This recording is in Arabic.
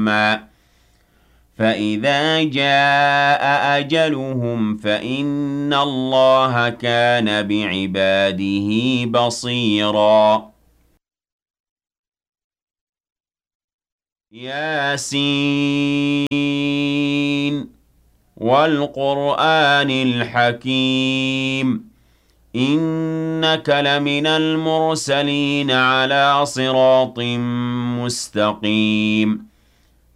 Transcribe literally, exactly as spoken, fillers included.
مُّسَمًّى فَإِذَا جَاءَ أَجَلُهُمْ فَإِنَّ اللَّهَ كَانَ بِعِبَادِهِ بَصِيرًا يس وَالْقُرْآنِ الْحَكِيمِ إِنَّكَ لَمِنَ الْمُرْسَلِينَ عَلَىٰ صِرَاطٍ مُّسْتَقِيمٍ